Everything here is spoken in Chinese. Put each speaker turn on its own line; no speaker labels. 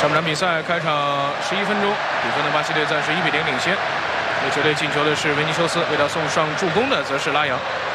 上半场比赛开场11分钟，比分呢巴西队暂时1比0领先。为球队进球的是维尼修斯，为他送上助攻的则是拉扬。